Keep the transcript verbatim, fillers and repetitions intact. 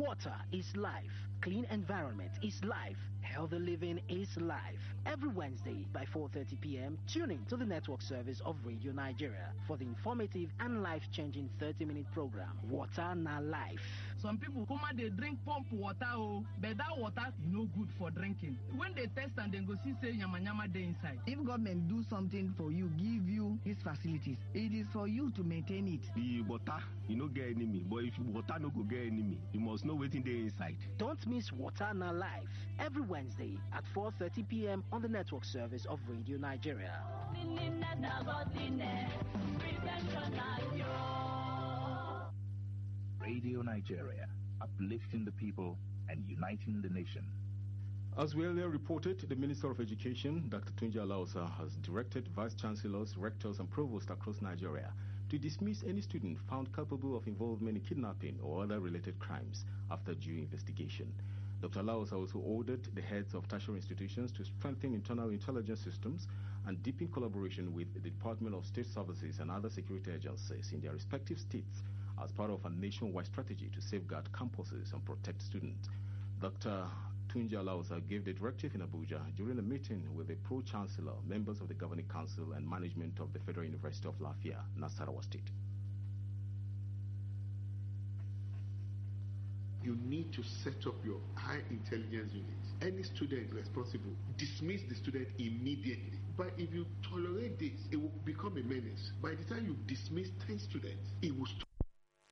Water is life. Clean environment is life. Healthy living is life. Every Wednesday by four thirty p m, tune in to the network service of Radio Nigeria for the informative and life-changing thirty minute program, Water Na Life. Some people come and they drink pump water, oh, but that water is no good for drinking. When they test and they go see say yama yama dey inside. If government do something for you, give you these facilities, it is for you to maintain it. The water, you no get enemy, but if water no go get enemy, you must know waiting there inside. Don't miss Water Na Life every Wednesday at four thirty p m on the network service of Radio Nigeria. Radio Nigeria, uplifting the people and uniting the nation. As we earlier reported, the Minister of Education, Doctor Tunji Alausa, has directed Vice Chancellors, Rectors and Provosts across Nigeria to dismiss any student found culpable of involvement in kidnapping or other related crimes after due investigation. Doctor Alausa also ordered the heads of tertiary institutions to strengthen internal intelligence systems and deepen collaboration with the Department of State Services and other security agencies in their respective states as part of a nationwide strategy to safeguard campuses and protect students. Doctor Tunji Alausa gave the directive in Abuja during a meeting with the Pro-Chancellor, members of the Governing Council and management of the Federal University of Lafia, Nasarawa State. You need to set up your high intelligence unit. Any student responsible, dismiss the student immediately. But if you tolerate this, it will become a menace. By the time you dismiss ten students, it will stop.